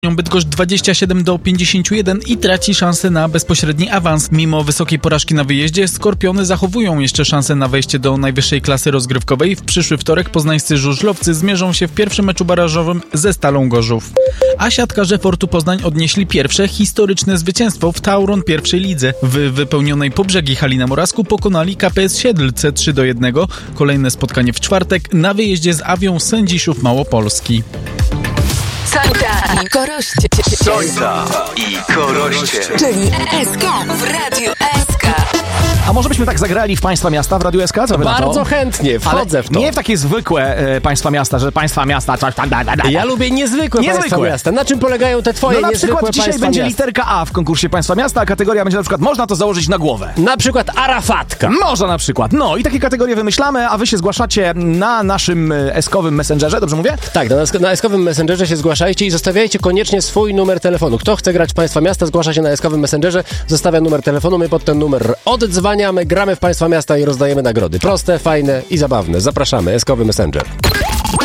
Bydgoszcz 27-51 i traci szansę na bezpośredni awans. Mimo wysokiej porażki na wyjeździe, Skorpiony zachowują jeszcze szansę na wejście do najwyższej klasy rozgrywkowej. W przyszły wtorek poznańscy żużlowcy zmierzą się w pierwszym meczu barażowym ze Stalą Gorzów. A siatkarze Fortu Poznań odnieśli pierwsze historyczne zwycięstwo w Tauron pierwszej lidze. W wypełnionej po brzegi hali na Morawsku pokonali KPS Siedlce 3-1. Kolejne spotkanie w czwartek na wyjeździe z Awią Sędziszów Małopolski. Sońca i Koroście. Sońca i Koroście. Czyli SK w Radiu SK. A może byśmy tak zagrali w Państwa Miasta w Radiu SK? Co wy na to? Bardzo chętnie, wchodzę w to. Nie w takie zwykłe Państwa Miasta, że Państwa Miasta coś tam... Ja lubię niezwykłe Państwa Miasta. Na czym polegają te twoje niezwykłe przykład Państwa dzisiaj będzie miasta? literka A w konkursie Państwa Miasta, a kategoria będzie na przykład można to założyć na głowę. Na przykład Arafatka. Można na przykład. No i takie kategorie wymyślamy, a wy się zgłaszacie na naszym eskowym messengerze, dobrze mówię? Tak, na eskowym messengerze się zgłaszajcie i zostawiajcie koniecznie swój numer telefonu. Kto chce grać w Państwa Miasta, zgłasza się na eskowym messengerze, zostawia numer telefonu, my pod ten numer oddzwaniamy, gramy w Państwa Miasta i rozdajemy nagrody. Proste, fajne i zabawne. Zapraszamy, eskowy messenger.